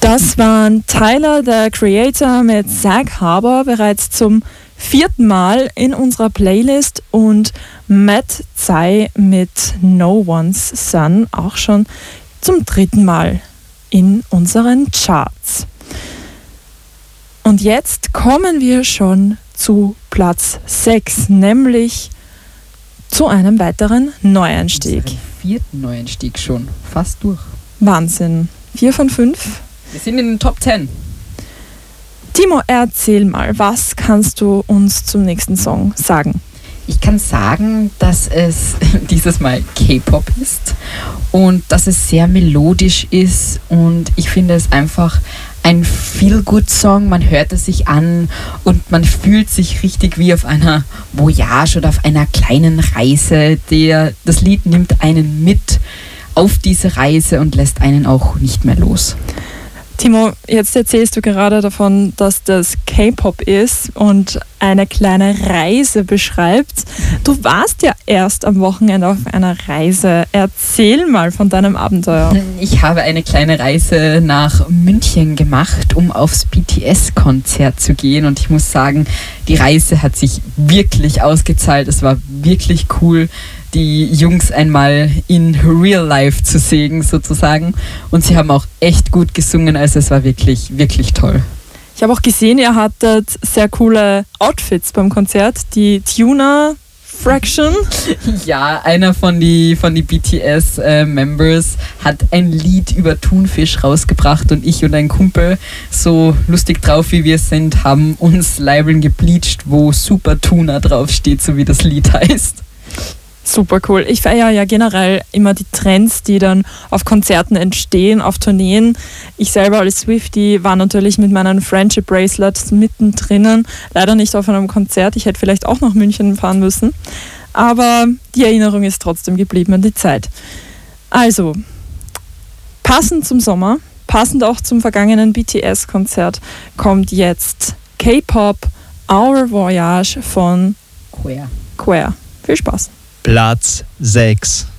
Das waren Tyler, the Creator mit Sag Harbor, bereits zum 4. Mal in unserer Playlist, und Matt Tsai mit No One's Son auch schon zum 3. Mal in unseren Charts. Und jetzt kommen wir schon zu Platz 6, nämlich zu einem weiteren Neueinstieg. 4. Neueinstieg schon, fast durch. Wahnsinn. 4 von 5. Wir sind in den Top 10. Timo, erzähl mal, was kannst du uns zum nächsten Song sagen? Ich kann sagen, dass es dieses Mal K-Pop ist und dass es sehr melodisch ist, und ich finde es einfach ein Feel-Good-Song. Man hört es sich an und man fühlt sich richtig wie auf einer Voyage oder auf einer kleinen Reise. Das Lied nimmt einen mit auf diese Reise und lässt einen auch nicht mehr los. Timo, jetzt erzählst du gerade davon, dass das K-Pop ist und eine kleine Reise beschreibt. Du warst ja erst am Wochenende auf einer Reise. Erzähl mal von deinem Abenteuer. Ich habe eine kleine Reise nach München gemacht, um aufs BTS-Konzert zu gehen, und ich muss sagen, die Reise hat sich wirklich ausgezahlt. Es war wirklich cool, die Jungs einmal in Real Life zu sehen sozusagen, und sie haben auch echt gut gesungen, also es war wirklich, wirklich toll. Ich habe auch gesehen, ihr hattet sehr coole Outfits beim Konzert, die Tuna Fraction. Ja, einer von die BTS-Members hat ein Lied über Thunfisch rausgebracht, und ich und ein Kumpel, so lustig drauf wie wir sind, haben uns Leibeln gebleached, wo Super Tuna draufsteht, so wie das Lied heißt. Super cool. Ich feiere ja generell immer die Trends, die dann auf Konzerten entstehen, auf Tourneen. Ich selber als Swiftie war natürlich mit meinen Friendship Bracelets mittendrin. Leider nicht auf einem Konzert. Ich hätte vielleicht auch nach München fahren müssen. Aber die Erinnerung ist trotzdem geblieben an die Zeit. Also, passend zum Sommer, passend auch zum vergangenen BTS-Konzert, kommt jetzt K-Pop Our Voyage von Queer. Queer. Viel Spaß. Platz 6.